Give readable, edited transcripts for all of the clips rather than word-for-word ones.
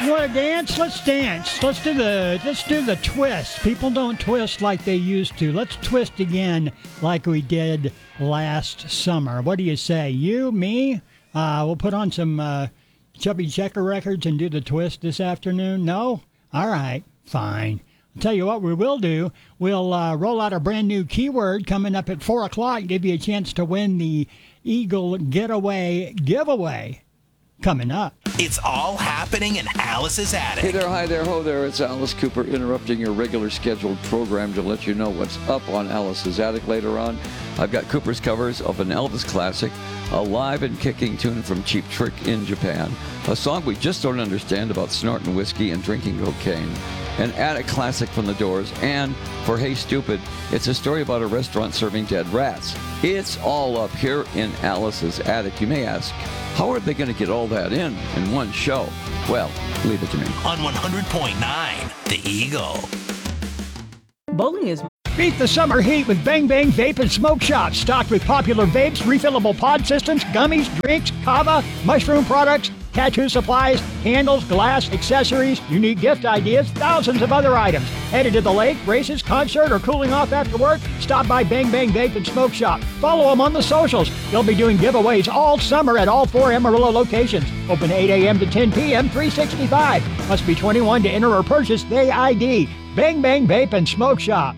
You want to dance? Let's dance. Let's do the twist. People don't twist like they used to. Let's twist again like we did last summer. What do you say? You, me? We'll put on some Chubby Checker records and do the twist this afternoon? No? All right, fine. I'll tell you what we will do. We'll roll out a brand new keyword coming up at 4 o'clock, give you a chance to win the Eagle Getaway giveaway coming up. It's all happening in Alice's Attic. Hey there, hi there, ho there. It's Alice Cooper interrupting your regular scheduled program to let you know what's up on Alice's Attic later on. I've got Cooper's covers of an Elvis classic, a live and kicking tune from Cheap Trick in Japan, a song we just don't understand about snorting whiskey and drinking cocaine, an attic classic from the Doors, and for Hey Stupid, it's a story about a restaurant serving dead rats. It's all up here in Alice's Attic. You may ask, how are they going to get all that in one show? Well, leave it to me. On 100.9, The Eagle. Bowling is... Beat the summer heat with Bang Bang Vape and Smoke Shop. Stocked with popular vapes, refillable pod systems, gummies, drinks, kava, mushroom products, tattoo supplies, candles, glass, accessories, unique gift ideas, thousands of other items. Headed to the lake, races, concert, or cooling off after work? Stop by Bang Bang Vape and Smoke Shop. Follow them on the socials. They'll be doing giveaways all summer at all 4 Amarillo locations. Open 8 a.m. to 10 p.m., 365. Must be 21 to enter or purchase the ID. Bang Bang Vape and Smoke Shop.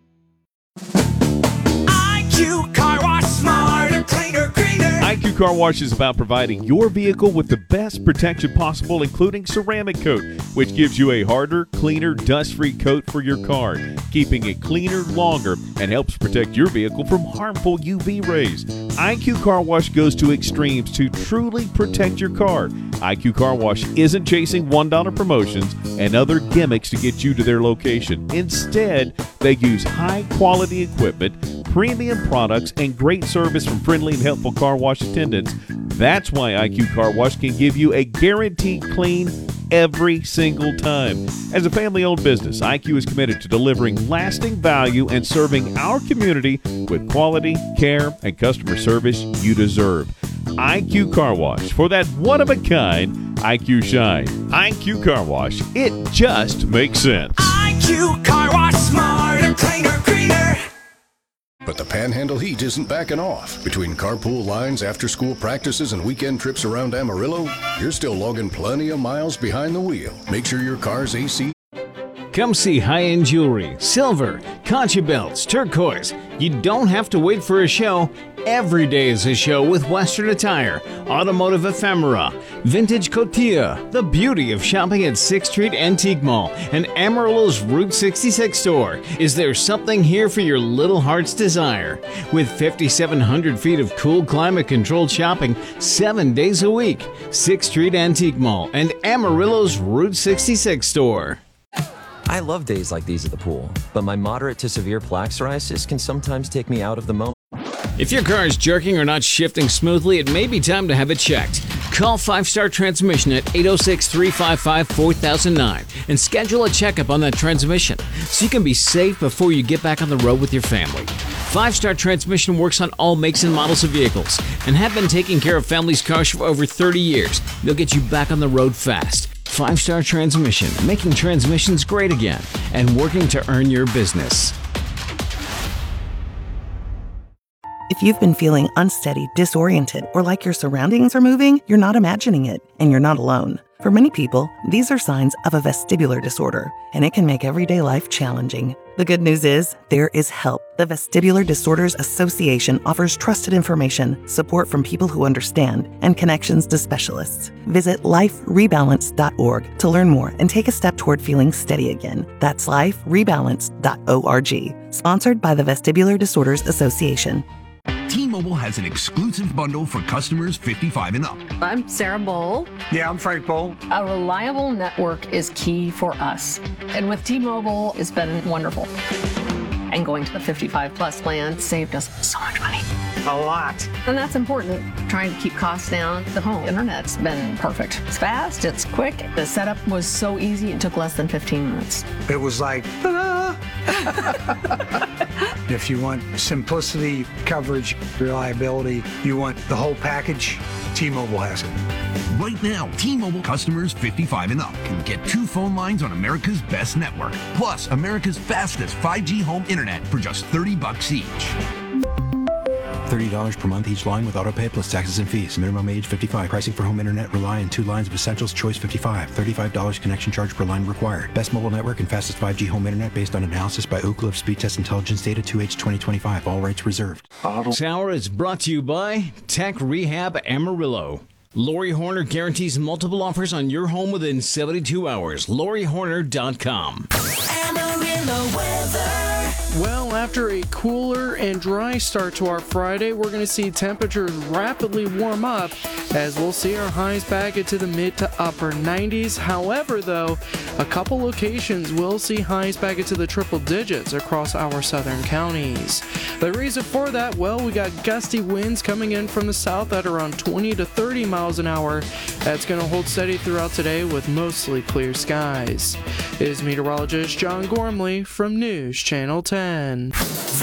IQ Car Wash, smarter, cleaner, greener. IQ Car Wash is about providing your vehicle with the best protection possible, including ceramic coat, which gives you a harder, cleaner, dust-free coat for your car, keeping it cleaner longer and helps protect your vehicle from harmful UV rays. IQ Car Wash goes to extremes to truly protect your car. IQ Car Wash isn't chasing $1 promotions and other gimmicks to get you to their location. Instead, they use high-quality equipment, premium products, and great service from friendly and helpful car wash attendants. That's why IQ Car Wash can give you a guaranteed clean every single time. As a family-owned business, IQ is committed to delivering lasting value and serving our community with quality, care, and customer service you deserve. IQ Car Wash, for that one-of-a-kind IQ shine. IQ Car Wash, it just makes sense. IQ Car Wash, smarter, cleaner, greener. But the Panhandle heat isn't backing off. Between carpool lines, after-school practices, and weekend trips around Amarillo, you're still logging plenty of miles behind the wheel. Make sure your car's AC... Come see high-end jewelry, silver, concha belts, turquoise. You don't have to wait for a show. Every day is a show with Western attire, automotive ephemera, vintage cotilla, the beauty of shopping at 6th Street Antique Mall and Amarillo's Route 66 store. Is there something here for your little heart's desire? With 5,700 feet of cool climate-controlled shopping 7 days a week, 6th Street Antique Mall and Amarillo's Route 66 store. I love days like these at the pool, but my moderate to severe plaque psoriasis can sometimes take me out of the moment. If your car is jerking or not shifting smoothly, it may be time to have it checked. Call 5 Star Transmission at 806-355-4009 and schedule a checkup on that transmission so you can be safe before you get back on the road with your family. 5 Star Transmission works on all makes and models of vehicles and have been taking care of families' cars for over 30 years. They'll get you back on the road fast. 5 Star Transmission, making transmissions great again and working to earn your business. If you've been feeling unsteady, disoriented, or like your surroundings are moving, you're not imagining it, and you're not alone. For many people, these are signs of a vestibular disorder, and it can make everyday life challenging. The good news is, there is help. The Vestibular Disorders Association offers trusted information, support from people who understand, and connections to specialists. Visit liferebalance.org to learn more and take a step toward feeling steady again. That's liferebalance.org. Sponsored by the Vestibular Disorders Association. T-Mobile has an exclusive bundle for customers 55 and up. I'm Sarah Bowl. Yeah, I'm Frank Bowl. A reliable network is key for us. And with T-Mobile, it's been wonderful. And going to the 55 plus plan saved us so much money. A lot. And that's important. Trying to keep costs down. The home internet's been perfect. It's fast, it's quick. The setup was so easy, it took less than 15 minutes. It was like, ta-da! If you want simplicity, coverage, reliability, you want the whole package, T-Mobile has it. Right now, T-Mobile customers 55 and up can get 2 phone lines on America's best network, plus America's fastest 5G home internet for just $30 each. $30 per month each line with autopay plus taxes and fees. Minimum age 55. Pricing for home internet rely on 2 lines of Essentials Choice 55. $35 connection charge per line required. Best mobile network and fastest 5G home internet based on analysis by Ookla of Speed Test Intelligence data 2H 2025. All rights reserved. This hour is brought to you by Tech Rehab Amarillo. Lori Horner guarantees multiple offers on your home within 72 hours. LoriHorner.com. Amarillo weather. Well, after a cooler and dry start to our Friday, we're going to see temperatures rapidly warm up as we'll see our highs back into the mid to upper 90s. However, though, a couple locations will see highs back into the triple digits across our southern counties. The reason for that, well, we got gusty winds coming in from the south at around 20 to 30 miles an hour. That's going to hold steady throughout today with mostly clear skies. It is meteorologist John Gormley from News Channel 10.